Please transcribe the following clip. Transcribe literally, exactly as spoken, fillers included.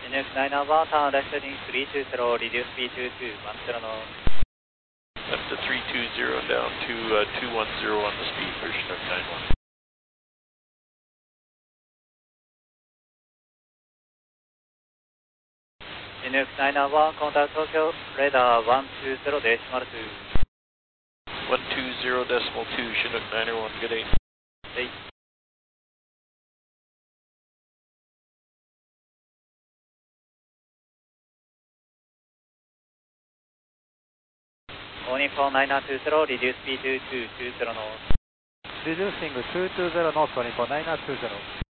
Chinook nine oh one, turn left heading three two zero, reduce speed to two one zero knots. Left to three two zero, down to uh, two one zero on the speed for Chinook nine one. Chinook nine oh one, contact Tokyo, radar one two zero decimal two. one two zero decimal two, Chinook nine oh one, good day. Hey. Warning for nine two zero, reduce speed to two two zero knots. Reducing two two zero knots, warning for nine two zero.